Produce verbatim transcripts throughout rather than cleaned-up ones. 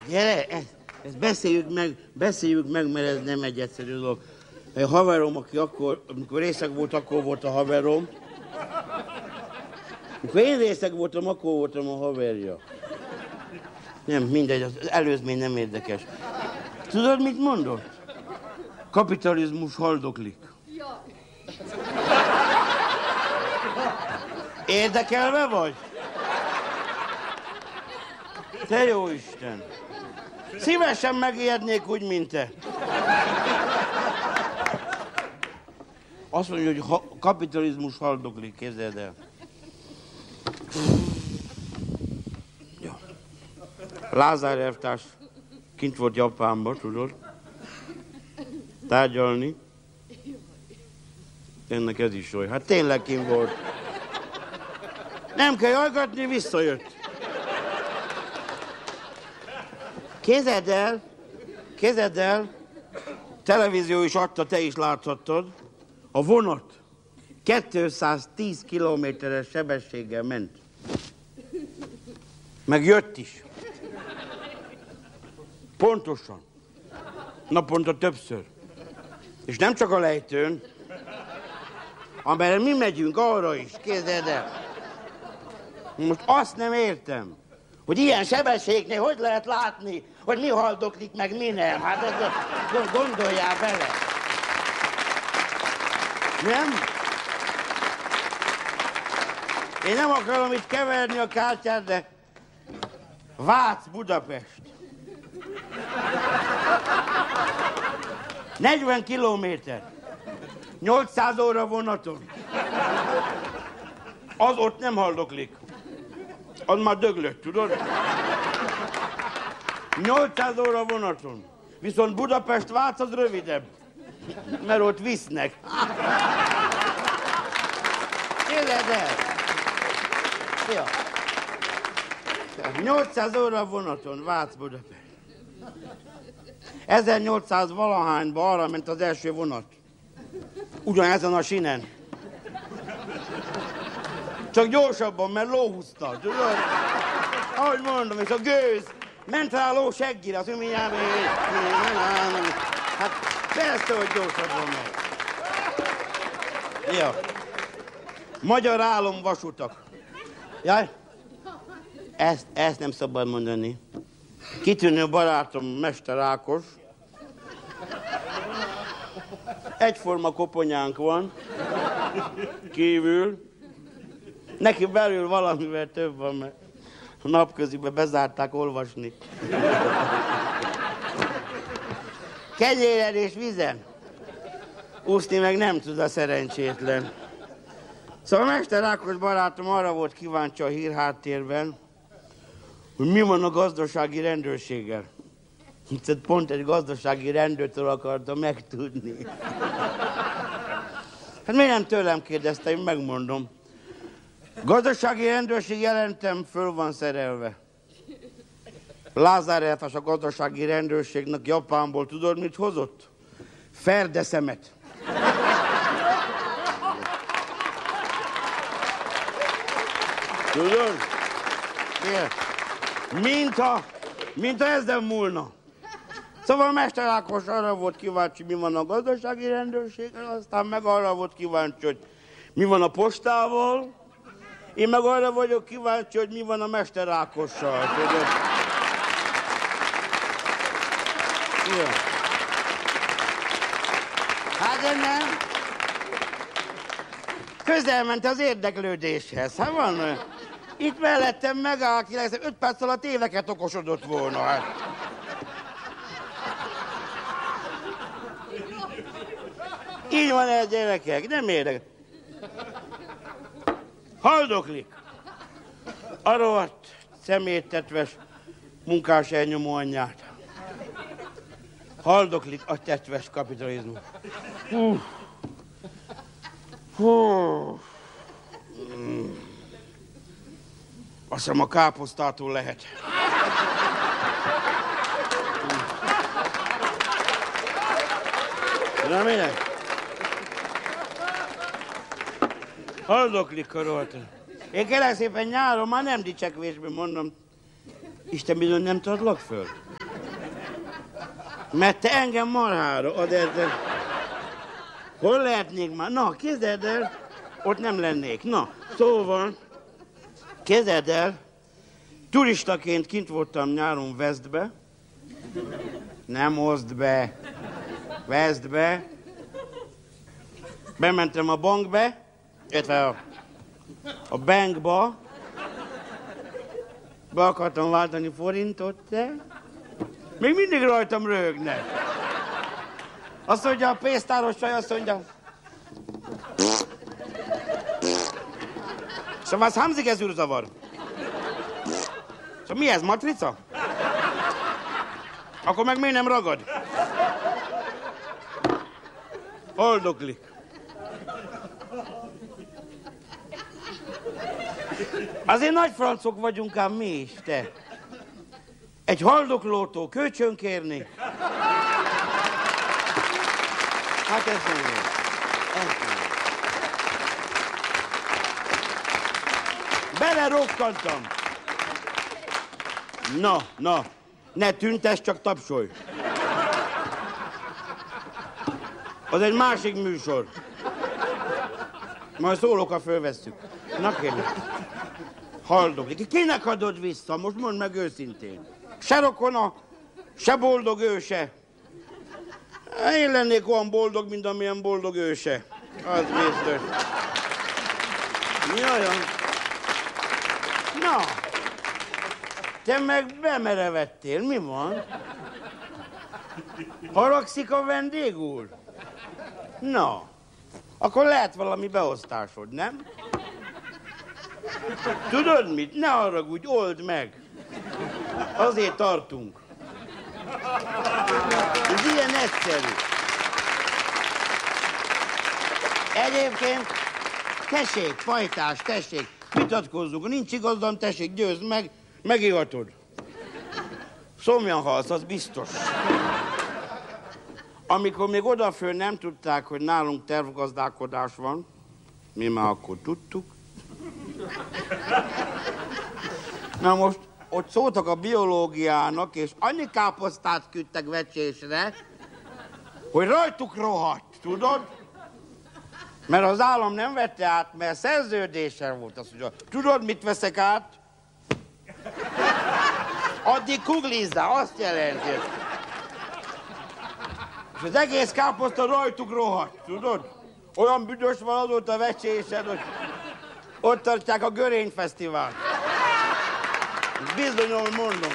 Gyere, ezt, ezt beszéljük meg, beszéljük meg, mert ez nem egy egyszerű dolog. A haverom, aki akkor, amikor részeg volt, akkor volt a haverom. Amikor én részeg voltam, akkor voltam a haverja. Nem, mindegy, az előzmény nem érdekes. Tudod, mit mondott? Kapitalizmus haldoklik. Érdekelve vagy? Te jó Isten! Szívesen megijednék úgy, mint te. Azt mondja, hogy ha kapitalizmus haldoklik, képzeld el. Ja. Lázár elvtárs kint volt Japánban, tudod? Tárgyalni. Ennek ez is olyan. Hát tényleg kint volt. Nem kell jajgatni, visszajött. Képzeld el, képzeld el, televízió is adta, te is láthattad, a vonat kétszáztíz kilométeres sebességgel ment. Meg jött is. Pontosan. Naponta többször. És nem csak a lejtőn, amerre mi megyünk, arra is, képzeld el. Most azt nem értem, hogy ilyen sebességnél hogy lehet látni, hogy mi haldoklik, meg mi nem. Hát ezt gondoljál bele. Nem? Én nem akarom itt keverni a kártyát, de Vác, Budapest. negyven kilométer. nyolcszáz óra vonaton. Az ott nem haldoklik. Az már döglött, tudod? nyolcszáz óra vonaton. Viszont Budapest-Vác az rövidebb. Mert ott visznek. Képzeld el! Ja. nyolcszáz óra vonaton, Vác-Budapest. ezernyolcszáz valahányban arra ment az első vonat. Ugyanezen a sinen. Csak gyorsabban, mert lóhúzta, tudod? Ahogy mondom, és a gőz ment rá a ló seggire, az mindjárt... Hát persze, hogy gyorsabban megy. Ja. Magyar álom vasutak. Jaj, ezt, ezt nem szabad mondani. Kitűnő barátom, Mester Ákos. Egyforma koponyánk van. Kívül. Neki belül valamivel több van, mert napköziben bezárták olvasni. Kenyéren és vizen. Úszni meg nem tud a szerencsétlen. Szóval Mester Ákos barátom arra volt kíváncsi a hírháttérben, hogy mi van a gazdasági rendőrséggel. Hiszen pont egy gazdasági rendőrtől akarta megtudni. Hát miért nem tőlem kérdezte, én megmondom. Gazdasági rendőrség, jelentem, föl van szerelve. Lázár elvtárs a gazdasági rendőrségnek Japánból tudod, mit hozott? Ferdeszemet. Tudod? Mint ha, mint ha ezzel múlna. Szóval Mester Ákos arra volt kíváncsi, mi van a gazdasági rendőrséggel, aztán meg arra volt kíváncsi, hogy mi van a postával. Én meg arra vagyok kíváncsi, hogy mi van a Mester Ákossal. Tudod? Ja. Hát de nem. Közel ment az érdeklődéshez. Hát van olyan. Itt mellettem megáll, ki lesz, öt perc alatt éveket okosodott volna. Hát. Így van ez, gyerekek, nem érdekel. Haldoklik. A rohadt szeméttetves munkás elnyomó anyját. Haldoklik a tetves kapitalizmus. Hú. Hú. Mm. Azt hiszem a káposztától lehet. Na minek? Haldoklik a rohadt. Én kérlek szépen nyáron már nem dicsekvésben mondom. Isten bizony nem tartlak föl. Mert te engem marhára ad ezzel. Hol lehetnék már? Na, képzeld el, ott nem lennék. Na, szóval, képzeld el, turistaként kint voltam nyáron Westbe. Nem oszd be. Westbe. Bementem a bankbe, illetve a, a bankba. Be akartam váltani forintot, de még mindig rajtam röhögnek. Azt mondja a pénztáros csaj, azt mondja... Szóval was haben Sie gezűrzavar? Szóval mi ez, matrica? Akkor meg miért nem ragad? Haldoklik. Azért nagy francok vagyunk ám mi is, te. Egy haldoklótól kölcsön kérni. Hát ez nem jó. Ez nem jó. Belerokkantam. Na, na, ne tüntess, csak tapsolj. Az egy másik műsor. Majd szólok, ha fölvesszük. Na kérlek. Haldoklik. Kinek adod vissza? Most mondd meg őszintén. Se rokona, se boldog őse. Én lennék olyan boldog, mint amilyen boldog őse. Az biztos. Jajjaj. Na, te meg bemerevettél. Mi van? Haragszik a vendég úr? Na, akkor lehet valami beosztásod, nem? Tudod mit? Ne haragudj, old meg. Azért tartunk. Ez ilyen egyszerű. Egyébként, tessék, fajtás, tessék, vitatkozzunk. Nincs igazam, tessék, győzd meg, megivatod. Szomjan halsz, az biztos. Amikor még odaföl nem tudták, hogy nálunk tervgazdálkodás van, mi már akkor tudtuk. Na most, ott szóltak a biológiának, és annyi káposztát küldtek vecsésre, hogy rajtuk rohadt, tudod? Mert az állam nem vette át, mert szerződéssel volt. Azt mondja, tudod, mit veszek át? Addig kuglizzá, azt jelenti. És az egész káposzta rajtuk rohadt, tudod? Olyan büdös van azóta vecsésed, hogy ott tartják a Görényfesztivált. Bizonyol mondom.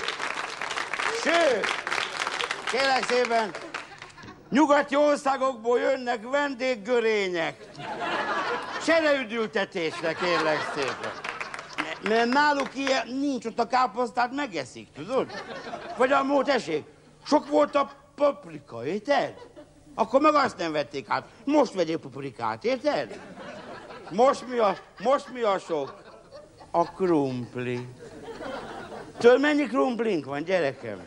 Sőt, kérlek szépen, nyugati országokból jönnek vendéggörények. Sereüdültetésre, kérlek szépen. Mert náluk ilyen nincs, ott a káposztát megeszik, tudod? Vagy a mód, tessék, sok volt a paprika, érted? Akkor meg azt nem vették át. Most vegyék paprikát, érted? Most mi a, most mi a sok? A krumpli. Tudod, mennyi krumplink van, gyerekem?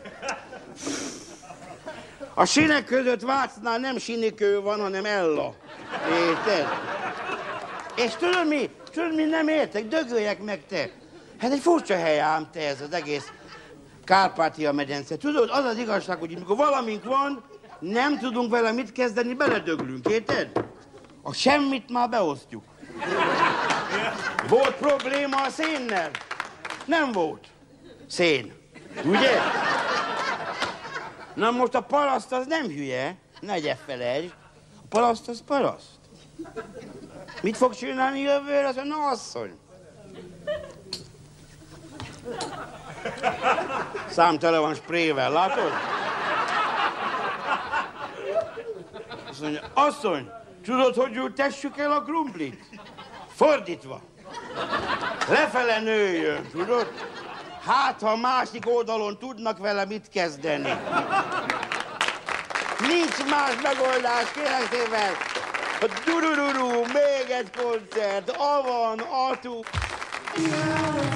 A sinek között Vácnál nem sinikő van, hanem Ella. Érted? És tudod mi? Tudod mi, nem értek? Dögöljek meg te. Hát egy furcsa hely ám te ez az egész Kárpátia-medence. Tudod, az az igazság, hogy mikor valamink van, nem tudunk vele mit kezdeni, beledöglünk, érted? A semmit már beosztjuk. Volt probléma a szénnel? Nem volt. Szén. Ugye? Na most a paraszt az nem hülye. Ne felejtsd. A paraszt az paraszt. Mit fog csinálni jövőre? Azt mondja, na asszony. Szám tele van sprével, látod? Azt mondja, asszony, tudod, hogy ültessük el a krumplit? Fordítva. Lefele nőjön, tudod? Hát, ha a másik oldalon tudnak vele mit kezdeni. Nincs más megoldás, kérlek szépen. Durururu, még egy koncert, A van, A tú.